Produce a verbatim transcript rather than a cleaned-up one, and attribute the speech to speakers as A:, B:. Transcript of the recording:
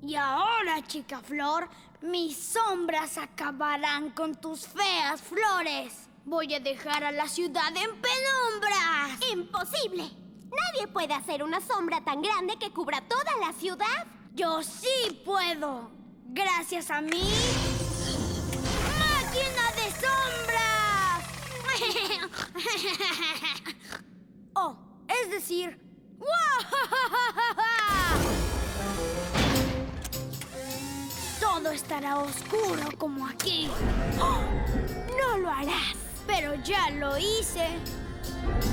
A: Y ahora, chica Flor, mis sombras acabarán con tus feas flores. Voy a dejar a la ciudad en penumbras.
B: ¡Imposible! Nadie puede hacer una sombra tan grande que cubra toda la ciudad.
A: Yo sí puedo. Gracias a mí. ¡Máquina de sombras! Oh, es decir... Todo estará oscuro como aquí. ¡Oh! No lo harás. Pero ya lo hice.